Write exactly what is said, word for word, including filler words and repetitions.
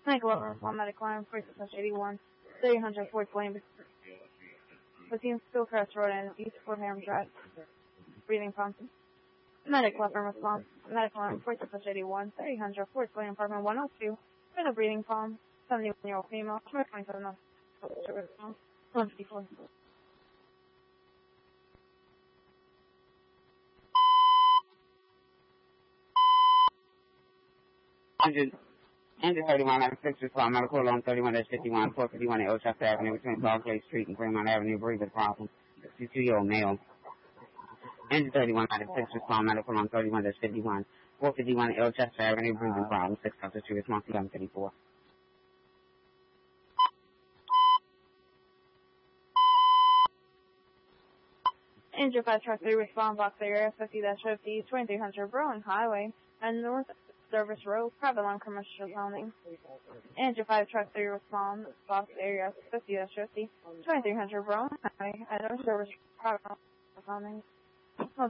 Michael Upper, medical line, Frequency eighty-one, three hundred fourth Lane, between Spillcrest Road and East Fort Ham Drive. Breathing problem. Medical Upper response. Medical line, Frequency eighty-one, three hundred fourth Lane, apartment one oh two, with a breathing problem. seventy-one-year-old female, twenty-seven months. one fifty-four. Engine thirty-one, out of six respond, medical alone thirty-one fifty-one, four fifty-one at Old Avenue between Clark Street and Fremont Avenue, breathing problem, sixty-two-year-old male. Engine thirty-one, out of six respond, medical alone thirty-one fifty-one, four fifty-one at Elchester Avenue, breathing problem, six officer two response, eleven fifty-four. Engine five truck three respond, box area fifty fifty, twenty-three hundred Berlin Highway, and North Service Road, private line commercial zoning. Engine five truck three respond, box area fifty fifty, twenty-three hundred Berlin Highway, and North Service private line zoning.